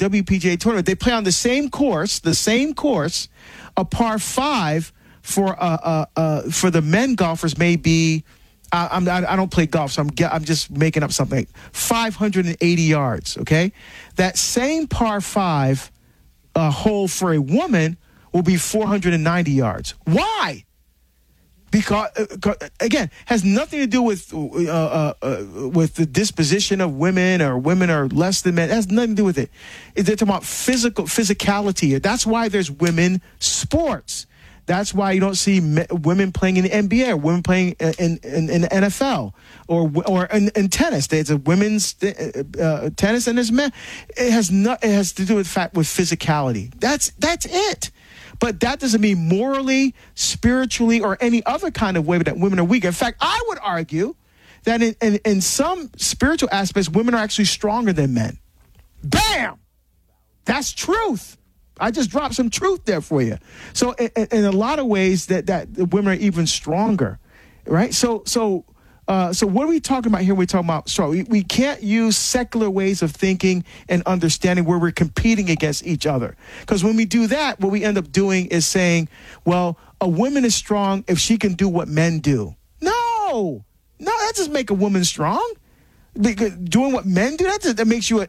WPGA tournament. They play on the same course, a par 5 for the men golfers may be, I don't play golf, so I'm just making up something, 580 yards, okay? That same par 5 hole for a woman will be 490 yards. Why? Because, again, has nothing to do with the disposition of women, or women are less than men. It has nothing to do with it. They're talking about physicality. That's why there's women sports. That's why you don't see women playing in the NBA, or women playing in the NFL, or in tennis. There's a women's tennis, and there's men. It has to do with physicality. That's it. But that doesn't mean morally, spiritually, or any other kind of way that women are weak. In fact, I would argue that in some spiritual aspects, women are actually stronger than men. Bam! That's truth. I just dropped some truth there for you. So in a lot of ways, that women are even stronger, right? So what are we talking about here? We're talking about strong. We can't use secular ways of thinking and understanding where we're competing against each other. Because when we do that, what we end up doing is saying, well, a woman is strong if she can do what men do. No, that doesn't make a woman strong. Doing what men do, that makes you a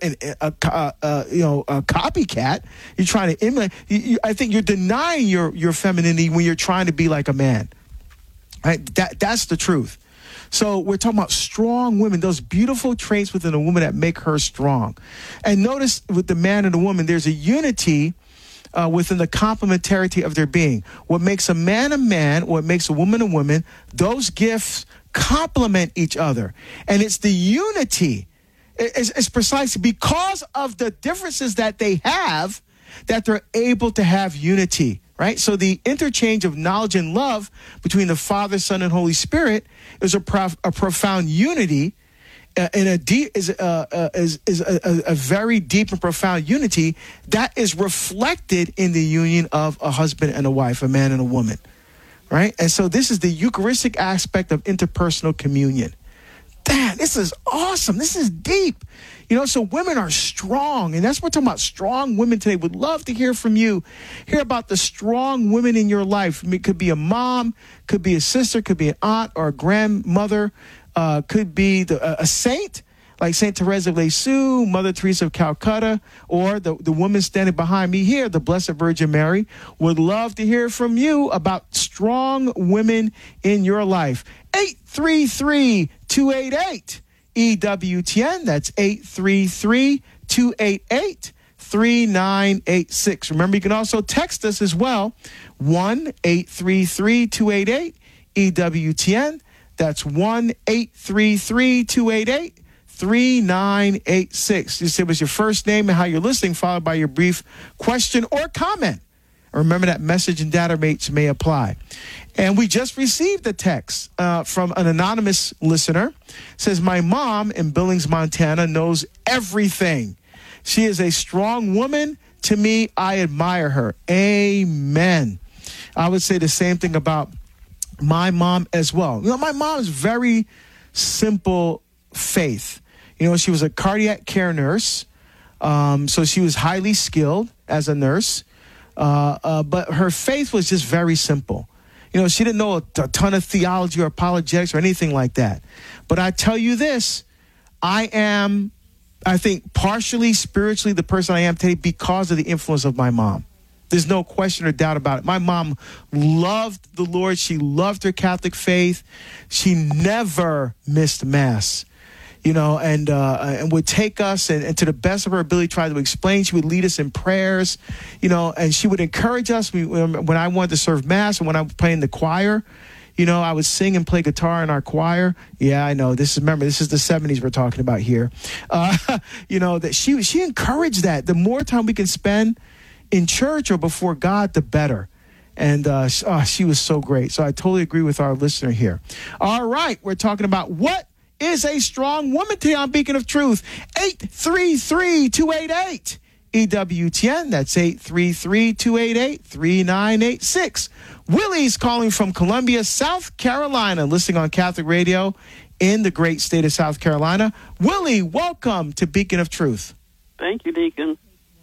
copycat. You're trying to emulate. I think you're denying your femininity when you're trying to be like a man. Right? That's the truth. So we're talking about strong women, those beautiful traits within a woman that make her strong. And notice with the man and the woman, there's a unity within the complementarity of their being. What makes a man, what makes a woman, those gifts complement each other. And it's the unity. It's precisely because of the differences that they have that they're able to have unity. Right? So the interchange of knowledge and love between the Father, Son, and Holy Spirit is a profound unity, and a very deep and profound unity that is reflected in the union of a husband and a wife, a man and a woman. Right? And so this is the Eucharistic aspect of interpersonal communion. Damn, this is awesome. This is deep. So women are strong, and that's what we're talking about, strong women today. Would love to hear from you. Hear about the strong women in your life. It could be a mom, could be a sister, could be an aunt or a grandmother, could be a saint, like Saint Teresa of Lisieux, Mother Teresa of Calcutta, or the woman standing behind me here, the Blessed Virgin Mary. Would love to hear from you about strong women in your life. 833-288. EWTN, that's 833-288-3986. Remember, you can also text us as well, 1-833-288-EWTN. That's 1-833-288-3986. Just give us your first name and how you're listening, followed by your brief question or comment. Remember that message and data rates may apply. And we just received a text from an anonymous listener. It says, my mom in Billings, Montana knows everything. She is a strong woman. To me, I admire her. Amen. I would say the same thing about my mom as well. My mom's very simple faith. She was a cardiac care nurse. So she was highly skilled as a nurse. But her faith was just very simple. She didn't know a ton of theology or apologetics or anything like that. But I tell you this, I think, partially spiritually the person I am today because of the influence of my mom. There's no question or doubt about it. My mom loved the Lord. She loved her Catholic faith. She never missed Mass. And would take us and to the best of her ability try to explain. She would lead us in prayers, and she would encourage us. When I wanted to serve Mass and when I was playing the choir, I would sing and play guitar in our choir. Yeah, I know. This is the 70s we're talking about here. That she encouraged that. The more time we can spend in church or before God, the better. And she was so great. So I totally agree with our listener here. All right, we're talking about what is a strong woman today on Beacon of Truth. 833-288 EWTN. That's 833-288-3986. Willie's calling from Columbia, South Carolina, listening on Catholic Radio in the great state of South Carolina. Willie, welcome to Beacon of Truth. Thank you, Deacon.